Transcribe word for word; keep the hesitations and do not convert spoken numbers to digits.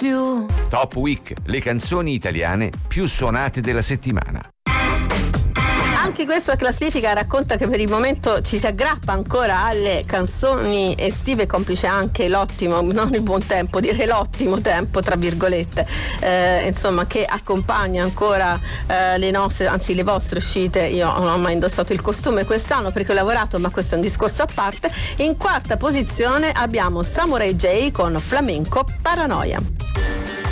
più. Top Week, le canzoni italiane più suonate della settimana. Anche questa classifica racconta che per il momento ci si aggrappa ancora alle canzoni estive, complice anche l'ottimo, non il buon tempo, direi l'ottimo tempo tra virgolette, eh, insomma, che accompagna ancora eh, le nostre, anzi le vostre uscite. Io non ho mai indossato il costume quest'anno perché ho lavorato, ma questo è un discorso a parte. In quarta posizione abbiamo Samurai J con Flamenco Paranoia.